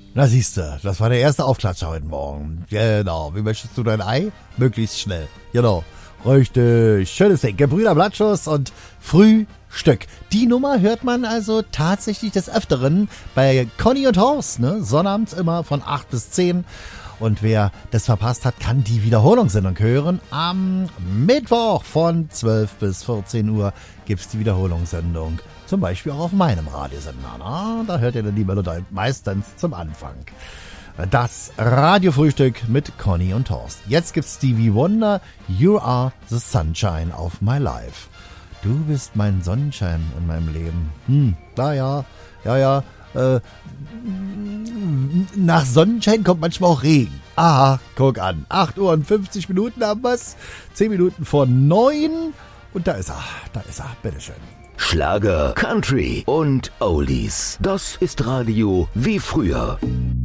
Na siehste, das war der erste Aufklatscher heute Morgen. Genau, wie möchtest du dein Ei? Möglichst schnell. Genau, richtig. Schönes Ding. Gebrüder Blattschuss und Frühstück. Die Nummer hört man also tatsächlich des Öfteren bei Conny und Horst, ne? Sonnabends immer von 8 bis 10. Und wer das verpasst hat, kann die Wiederholungssendung hören. Am Mittwoch von 12 bis 14 Uhr gibt's die Wiederholungssendung. Zum Beispiel auch auf meinem Radiosender. Na? Da hört ihr dann die Melodie meistens zum Anfang. Das Radiofrühstück mit Conny und Horst. Jetzt gibt's Stevie Wonder, You Are the Sunshine of My Life. Du bist mein Sonnenschein in meinem Leben. Ja. Nach Sonnenschein kommt manchmal auch Regen. Aha, guck an. 8 Uhr und 50 Minuten haben wir's. 10 Minuten vor 9. Und da ist er. Bitteschön. Schlager, Country und Oldies. Das ist Radio wie früher.